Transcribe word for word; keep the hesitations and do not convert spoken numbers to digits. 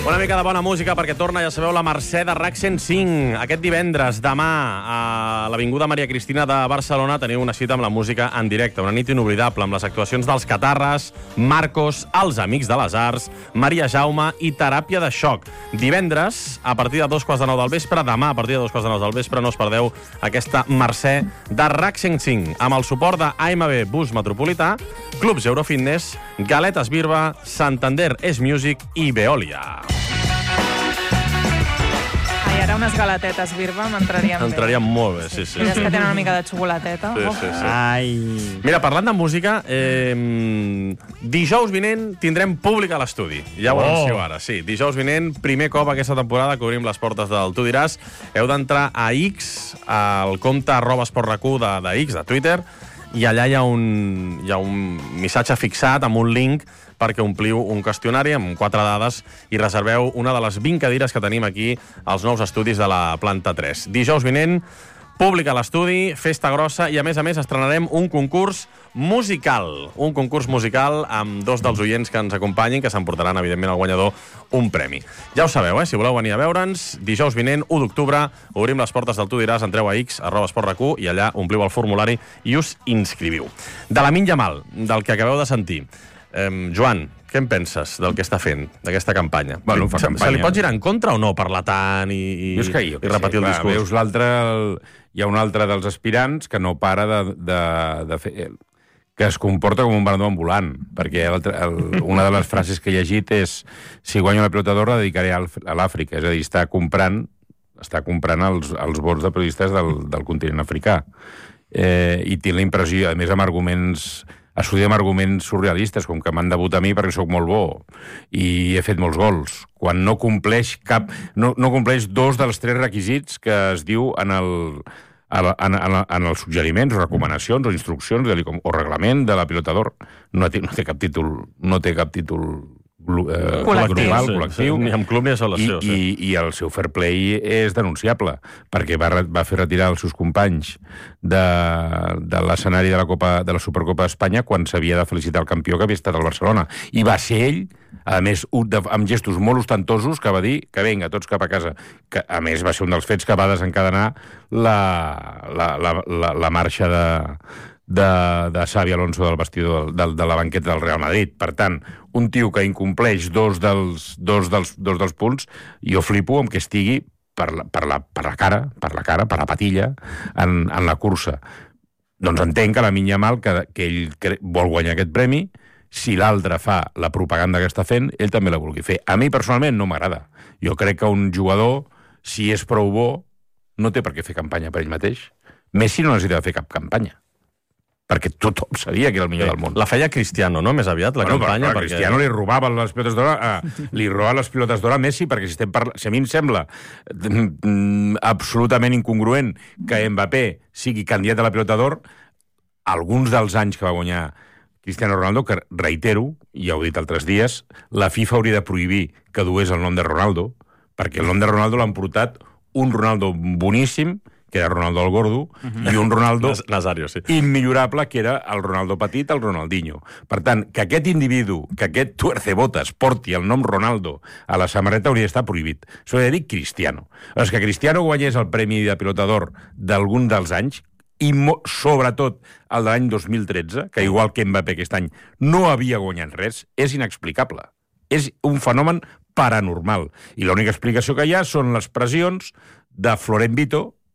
Una mica de bona música perquè torna, ja sabeu, la Mercè de RAC cent cinc. Aquest divendres, demà, a l'Avinguda Maria Cristina de Barcelona, teniu una cita amb la música en directe. Una nit inoblidable amb les actuacions dels Catarres, Marcos, Els Amics de les Arts, Maria Jaume i Teràpia de Xoc. Divendres, a partir de dos quarts de nou del vespre, demà a partir de dos quarts de nou del vespre, no us perdeu aquesta Mercè de RAC cent cinc, amb el suport de A M B Bus Metropolità, Clubs Eurofitness, Galetes Birba, Santander Es Music i Veolia. Ai, ara unes galetetes Birba m'entrarien bé. Entrarien molt bé, sí, sí. Elles que tenen una mica de xocolateta. Sí, Oh. sí, sí. Ai... Mira, parlant de música, eh, dijous vinent tindrem públic a l'estudi. Ja ho Oh. anuncio ara, sí. Dijous vinent, primer cop aquesta temporada que obrim les portes del Tu diràs. Heu d'entrar a X, al compte arroba esportracu de, de X, de Twitter, i allà hi ha, un, hi ha un missatge fixat amb un link perquè ompliu un qüestionari amb quatre dades i reserveu una de les vint cadires que tenim aquí als nous estudis de la planta tres. Dijous vinent, públic a l'estudi, festa grossa i, a més a més, estrenarem un concurs musical. Un concurs musical amb dos dels oients que ens acompanyin, que s'emportaran, evidentment, al guanyador un premi. Ja ho sabeu, eh? Si voleu venir a veure'ns, dijous vinent, u d'octubre, obrim les portes del Tu diràs, entreu a X, arroba esportracu, i allà ompliu el formulari i us inscriviu. De Lamine Yamal, del que acabeu de sentir. Eh, Joan, què en penses del que està fent, d'aquesta campanya? Bueno, fa se, campanya. se li pot girar en contra o no, parlar tant i, i, Jo és que jo i repetir sé, el clar, discurs? Veus l'altre, el... hi ha un altre dels aspirants que no para de, de, de fer... que es comporta com un bandó ambulant, perquè el, el, una de les frases que he llegit és si guanyo la pilota d'or la dedicaré al, a l'Àfrica, és a dir, està comprant, està comprant els, els vots de periodistes del, del continent africà. Eh, I tinc la impressió, a més amb arguments... estudia amb arguments surrealistes, com que m'han de votar a mi perquè sóc molt bo i he fet molts gols, quan no compleix cap, no, no compleix dos dels tres requisits que es diu en el, en, en, en els suggeriments o recomanacions o instruccions o reglament de la pilota d'or. No té, no té cap títol, no té cap títol eh, Col·lectiu. global, Sí, col·lectiu. sí, ni amb club ni a selecció. I, i, i el seu fair play és denunciable, perquè va, va fer retirar els seus companys de, de l'escenari de la Copa de la Supercopa d'Espanya quan s'havia de felicitar el campió que havia estat al Barcelona. I va ser ell, a més, un de, amb gestos molt ostentosos, que va dir que vinga, tots cap a casa. Que, a més, va ser un dels fets que va desencadenar la, la, la, la, la marxa de... de, de Xavi Alonso del vestidor de, de la banqueta del Real Madrid. Per tant, un tio que incompleix dos dels, dos dels, dos dels punts, jo flipo amb que estigui per la, per la, per la cara, per la cara, per la patilla, en, en la cursa. Doncs entenc que la Yamal, que, que ell cre... vol guanyar aquest premi, si l'altre fa la propaganda que està fent, ell també la vulgui fer. A mi, personalment, no m'agrada. Jo crec que un jugador, si és prou bo, no té per què fer campanya per ell mateix. Messi no necessita fer cap campanya, perquè tothom sabia que era el millor del món. La feia Cristiano, no?, més aviat, la bueno, campanya. Però, però perquè... Cristiano li robava les pilotes d'or a, li robava les pilotes d'or a Messi, perquè si, estem parla... si a mi em sembla mm, absolutament incongruent que Mbappé sigui candidat a la pilota d'or, alguns dels anys que va guanyar Cristiano Ronaldo, que reitero, i ja ho he dit altres dies, la FIFA hauria de prohibir que dués el nom de Ronaldo, perquè el nom de Ronaldo l'han portat un Ronaldo boníssim, que era Ronaldo el Gordo, uh-huh. i un Ronaldo Nazario, sí. immillorable, que era el Ronaldo petit, el Ronaldinho. Per tant, que aquest individu, que aquest tuercebotes porti el nom Ronaldo a la samarreta hauria d'estar prohibit. S'ho hauria de dir Cristiano. És que Cristiano guanyés el Premi de Pilota d'Or d'algun dels anys, i mo- sobretot el de l'any dos mil tretze, que igual que Mbappé aquest any no havia guanyat res, és inexplicable. És un fenomen paranormal. I l'única explicació que hi ha són les pressions de Florent Vito,